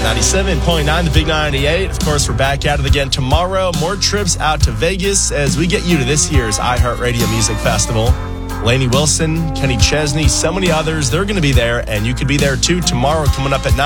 97.9, the Big 98. Of course, we're back at it again tomorrow. More trips out to Vegas as we get you to this year's iHeartRadio Music Festival. Lainey Wilson, Kenny Chesney, so many others. They're going to be there, and you could be there too tomorrow coming up at 9.